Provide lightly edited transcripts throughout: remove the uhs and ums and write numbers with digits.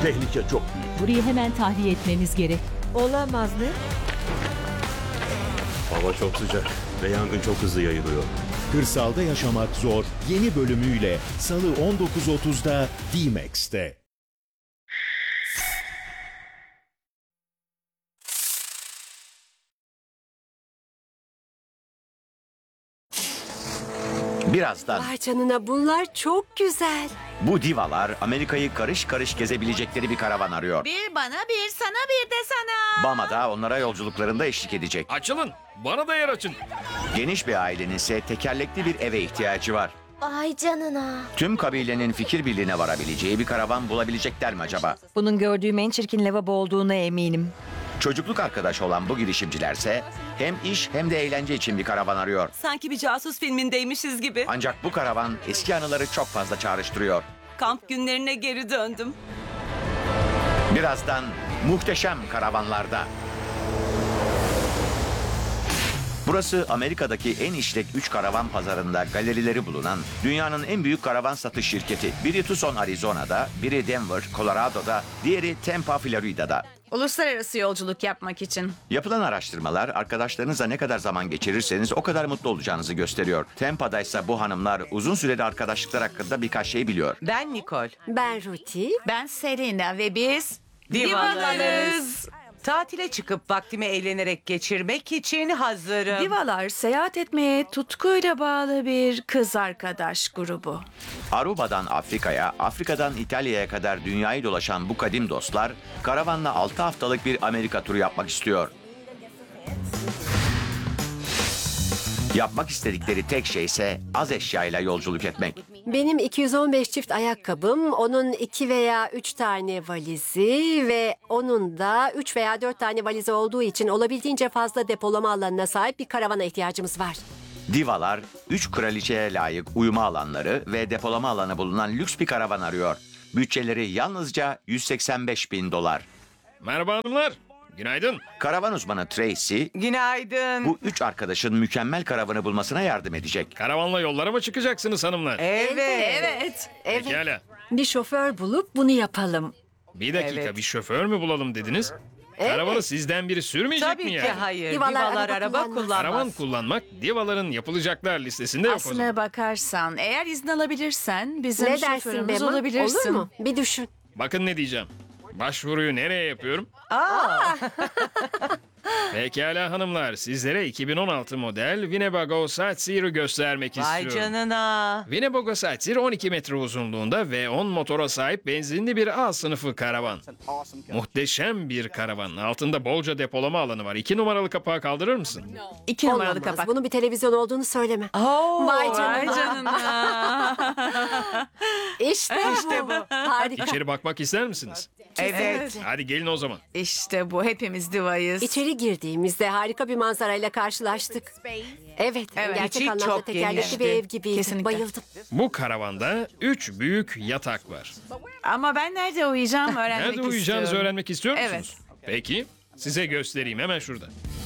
Tehlike çok büyük. Burayı hemen tahliye etmemiz gerek. Olamaz mı? Hava çok sıcak ve yangın çok hızlı yayılıyor. Kırsalda Yaşamak Zor yeni bölümüyle Salı 19.30'da D-Max'te. Birazdan Vay canına, bunlar çok güzel. bu divalar Amerika'yı karış karış gezebilecekleri bir karavan arıyor. Bir bana, bir sana, bir de sana. Bama da onlara yolculuklarında eşlik edecek. Açılın. Bana da yer açın. Geniş bir ailenin ise tekerlekli bir eve ihtiyacı var. Vay canına. Tüm kabilenin fikir birliğine varabileceği bir karavan bulabilecekler mi acaba? Bunun gördüğüm en çirkin lavabo olduğuna eminim. Çocukluk arkadaşı olan bu girişimcilerse hem iş hem de eğlence için bir karavan arıyor. Sanki bir casus filmindeymişiz gibi. Ancak bu karavan eski anıları çok fazla çağrıştırıyor. Kamp günlerine geri döndüm. Birazdan muhteşem karavanlarda. Burası Amerika'daki en işlek 3 karavan pazarında galerileri bulunan dünyanın en büyük karavan satış şirketi. Biri Tucson, Arizona'da, biri Denver, Colorado'da, diğeri Tampa, Florida'da. Uluslararası yolculuk yapmak için. Yapılan araştırmalar arkadaşlarınızla ne kadar zaman geçirirseniz o kadar mutlu olacağınızı gösteriyor. Tampa'da ise bu hanımlar uzun süreli arkadaşlıklar hakkında birkaç şey biliyor. Ben Nicole. Ben Ruti. Ben Serena ve biz... Divalarız. Tatile çıkıp vaktimi eğlenerek geçirmek için hazırım. Divalar seyahat etmeye tutkuyla bağlı bir kız arkadaş grubu. Aruba'dan Afrika'ya, Afrika'dan İtalya'ya kadar dünyayı dolaşan bu kadim dostlar karavanla 6 haftalık bir Amerika turu yapmak istiyor. Yapmak istedikleri tek şey ise az eşyayla yolculuk etmek. Benim 215 çift ayakkabım, onun 2 veya 3 tane valizi ve onun da 3 veya 4 tane valizi olduğu için olabildiğince fazla depolama alanına sahip bir karavana ihtiyacımız var. Divalar 3 kraliçeye layık uyuma alanları ve depolama alanı bulunan lüks bir karavan arıyor. Bütçeleri yalnızca $185.000. Merhaba hanımlar. Günaydın. Karavan uzmanı Tracy Günaydın. bu 3 arkadaşın mükemmel karavanı bulmasına yardım edecek. Karavanla yollara mı çıkacaksınız hanımlar? Evet. Pekala. Bir şoför bulup bunu yapalım. Bir dakika, Evet. bir şoför mü bulalım dediniz? Karavanı sizden biri sürmeyecek Tabii mi ki yani? hayır. Divalar Divalar araba araba kullanmaz. kullanmaz. Karavan kullanmak divaların yapılacaklar listesinde yok o zaman. Aslına bakarsan eğer izin alabilirsen bizim Ne dersin şoförümüz Bema? olabilirsin. Olur mu? Bir düşün. Bakın ne diyeceğim. Başvuruyu nereye yapıyorum? Pekala hanımlar, sizlere 2016 model Winnebago Sightseer'ı göstermek Vay istiyorum. canına. Winnebago Sightseer 12 metre uzunluğunda ve 10 motora sahip benzinli bir A sınıfı karavan. Muhteşem bir karavan. Altında bolca depolama alanı var. 2 numaralı kapağı kaldırır mısın? 2 numaralı Olamaz. kapak. Bunun bir televizyon olduğunu söyleme. Vay canına. Vay canına. İşte bu. Harika. İçeri bakmak ister misiniz? Evet. Hadi gelin o zaman. İşte bu, hepimiz divayız. İçeri girdiğimizde harika bir manzarayla karşılaştık. Evet, Evet, gerçek içi anlamda çok tekerlekli genişti. bir ev gibiydi. Kesinlikle. Bayıldım. Bu karavanda 3 büyük yatak var. Ama ben nerede uyuyacağım öğrenmek Nerede uyuyacağınızı istiyorum. öğrenmek istiyor musunuz? Evet. Peki, size göstereyim hemen şurada.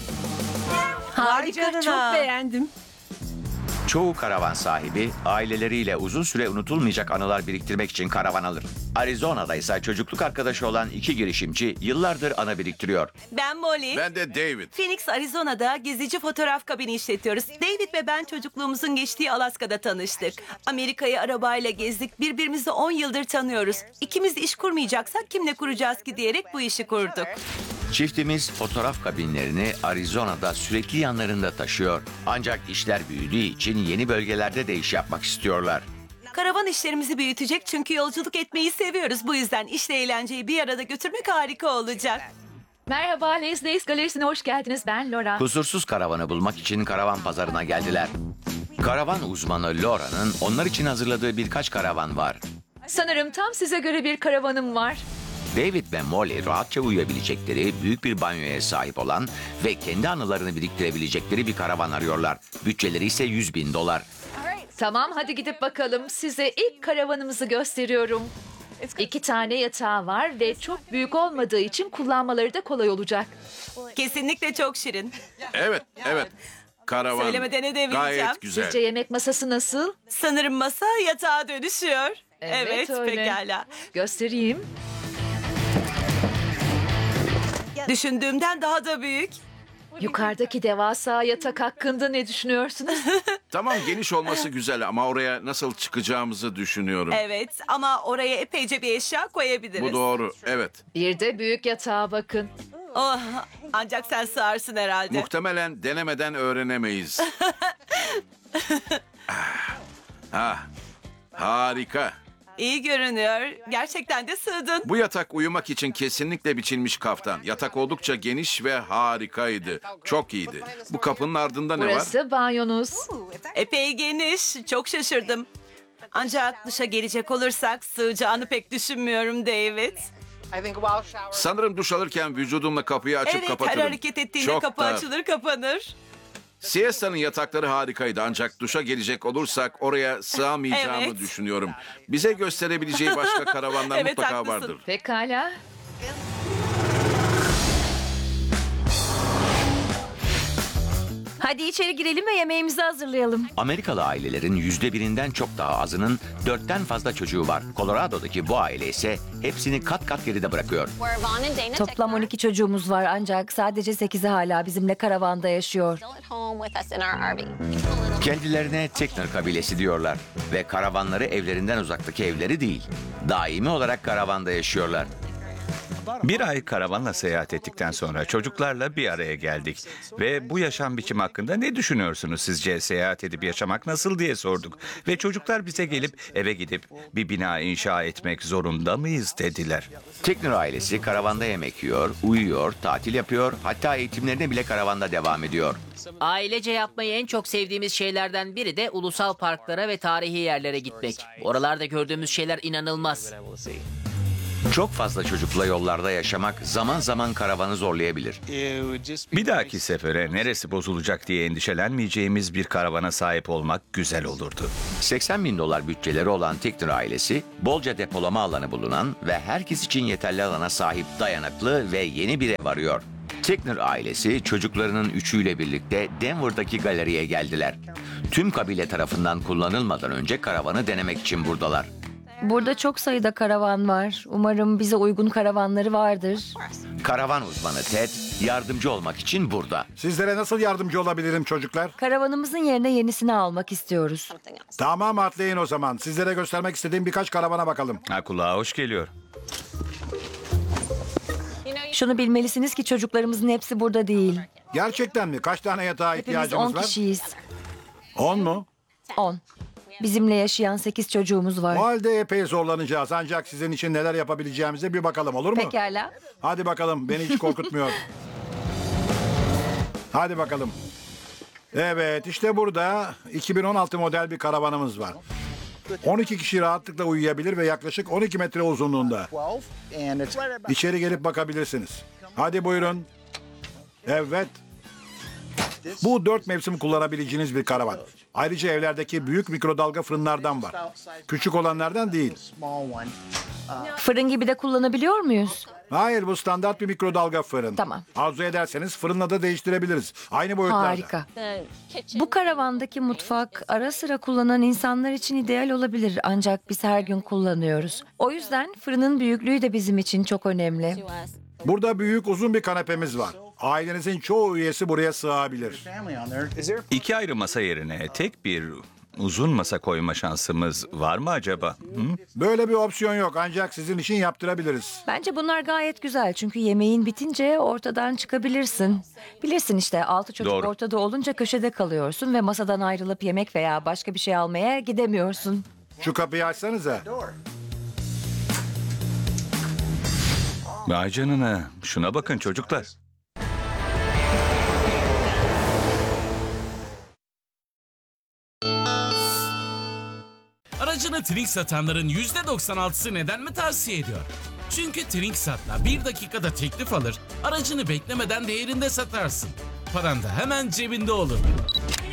Harika, Vay canına. çok beğendim. Çoğu karavan sahibi aileleriyle uzun süre unutulmayacak anılar biriktirmek için karavan alır. Arizona'da ise çocukluk arkadaşı olan 2 girişimci yıllardır anı biriktiriyor. Ben Molly. Ben de David. Phoenix, Arizona'da gezici fotoğraf kabini işletiyoruz. David ve ben çocukluğumuzun geçtiği Alaska'da tanıştık. Amerika'yı arabayla gezdik. Birbirimizi 10 yıldır tanıyoruz. İkimiz de iş kurmayacaksak kimle kuracağız ki diyerek bu işi kurduk. Çiftimiz fotoğraf kabinlerini Arizona'da sürekli yanlarında taşıyor. Ancak işler büyüdüğü için yeni bölgelerde de iş yapmak istiyorlar. Karavan işlerimizi büyütecek çünkü yolculuk etmeyi seviyoruz. Bu yüzden işle eğlenceyi bir arada götürmek harika olacak. Merhaba, Les Days Galerisi'ne hoş geldiniz. Ben Laura. Kusursuz karavanı bulmak için karavan pazarına geldiler. Karavan uzmanı Laura'nın onlar için hazırladığı birkaç karavan var. Sanırım tam size göre bir karavanım var. David ve Molly rahatça uyuyabilecekleri, büyük bir banyoya sahip olan ve kendi anılarını biriktirebilecekleri bir karavan arıyorlar. Bütçeleri ise $100.000. Tamam, hadi gidip bakalım. Size ilk karavanımızı gösteriyorum. 2 tane yatağı var ve çok büyük olmadığı için kullanmaları da kolay olacak. Kesinlikle çok şirin. Evet. Karavan Söylemeden edebileceğim. gayet güzel. Sizce yemek masası nasıl? Sanırım masa yatağa dönüşüyor. Evet, öyle. pekala. Göstereyim. Düşündüğümden daha da büyük. Yukarıdaki devasa yatak hakkında ne düşünüyorsunuz? Tamam, geniş olması güzel ama oraya nasıl çıkacağımızı düşünüyorum. Evet ama oraya epeyce bir eşya koyabiliriz. Bu doğru, evet. Bir de büyük yatağa bakın. Oh, ancak sen sığarsın herhalde. Muhtemelen denemeden öğrenemeyiz. Harika. İyi görünüyor. Gerçekten de sığdın. Bu yatak uyumak için kesinlikle biçilmiş kaftan. Yatak oldukça geniş ve harikaydı. Çok iyiydi. Bu kapının ardında ne var? Burası banyonuz. Epey geniş. Çok şaşırdım. Ancak duşa gelecek olursak sığacağını pek düşünmüyorum David. Sanırım duş alırken vücudumla kapıyı açıp Evet, kapatırım. her hareket ettiğinde Çok kapı da- açılır kapanır. Siesta'nın yatakları harikaydı ancak duşa gelecek olursak oraya sığamayacağımı Evet. düşünüyorum. Bize gösterebileceği başka karavanlar Evet, mutlaka haklısın. vardır. Pekala. Hadi içeri girelim ve yemeğimizi hazırlayalım. Amerikalı ailelerin %1'inden çok daha azının 4'ten fazla çocuğu var. Colorado'daki bu aile ise hepsini kat kat geride bırakıyor. Toplam 12 çocuğumuz var ancak sadece 8'i hala bizimle karavanda yaşıyor. Kendilerine Tekner kabilesi diyorlar ve karavanları evlerinden uzaktaki evleri değil. Daimi olarak karavanda yaşıyorlar. Bir ay karavanla seyahat ettikten sonra çocuklarla bir araya geldik. Ve bu yaşam biçimi hakkında ne düşünüyorsunuz sizce? Seyahat edip yaşamak nasıl diye sorduk. Ve çocuklar bize gelip eve gidip bir bina inşa etmek zorunda mıyız dediler. Tekner ailesi karavanda yemek yiyor, uyuyor, tatil yapıyor, hatta eğitimlerine bile karavanda devam ediyor. Ailece yapmayı en çok sevdiğimiz şeylerden biri de ulusal parklara ve tarihi yerlere gitmek. Oralarda gördüğümüz şeyler inanılmaz. Çok fazla çocukla yollarda yaşamak zaman zaman karavanı zorlayabilir. Bir dahaki sefere neresi bozulacak diye endişelenmeyeceğimiz bir karavana sahip olmak güzel olurdu. $80.000 bütçeleri olan Tekner ailesi, bolca depolama alanı bulunan ve herkes için yeterli alana sahip dayanıklı ve yeni bir ev arıyor. Tekner ailesi çocuklarının üçüyle birlikte Denver'daki galeriye geldiler. Tüm kabile tarafından kullanılmadan önce karavanı denemek için buradalar. Burada çok sayıda karavan var. Umarım bize uygun karavanları vardır. Karavan uzmanı Ted yardımcı olmak için burada. Sizlere nasıl yardımcı olabilirim çocuklar? Karavanımızın yerine yenisini almak istiyoruz. Tamam, atlayın o zaman. Sizlere göstermek istediğim birkaç karavana bakalım. Kulağa hoş geliyor. Şunu bilmelisiniz ki çocuklarımızın hepsi burada değil. Gerçekten mi? Kaç tane yatağa Hepimiz ihtiyacımız 10 var? kişiyiz. 10 mu? 10. Bizimle yaşayan 8 çocuğumuz var. O halde epey zorlanacağız. Ancak sizin için neler yapabileceğimize bir bakalım, olur mu? Pekala. Hadi bakalım, beni hiç korkutmuyor. Hadi bakalım. Evet, işte burada 2016 model bir karavanımız var. 12 kişi rahatlıkla uyuyabilir ve yaklaşık 12 metre uzunluğunda. İçeri gelip bakabilirsiniz. Hadi buyurun. Evet. Bu 4 mevsim kullanabileceğiniz bir karavan. Ayrıca evlerdeki büyük mikrodalga fırınlardan var. Küçük olanlardan değil. Fırın gibi de kullanabiliyor muyuz? Hayır, bu standart bir mikrodalga fırın. Tamam. Arzu ederseniz fırınla da değiştirebiliriz. Aynı boyutlarda. Harika. Bu karavandaki mutfak ara sıra kullanan insanlar için ideal olabilir ancak biz her gün kullanıyoruz. O yüzden fırının büyüklüğü de bizim için çok önemli. Burada büyük uzun bir kanepemiz var. Ailenizin çoğu üyesi buraya sığabilir. 2 ayrı masa yerine tek bir uzun masa koyma şansımız var mı acaba? Böyle bir opsiyon yok ancak sizin için yaptırabiliriz. Bence bunlar gayet güzel çünkü yemeğin bitince ortadan çıkabilirsin. Bilirsin işte 6 çocuk Doğru. ortada olunca köşede kalıyorsun ve masadan ayrılıp yemek veya başka bir şey almaya gidemiyorsun. Şu kapıyı açsanıza. Vay canına, şuna bakın çocuklar. Aracını Trink satanların %96'sı neden mi tavsiye ediyor? Çünkü Trinksat'la 1 dakikada teklif alır, aracını beklemeden değerinde satarsın. Paran da hemen cebinde olur.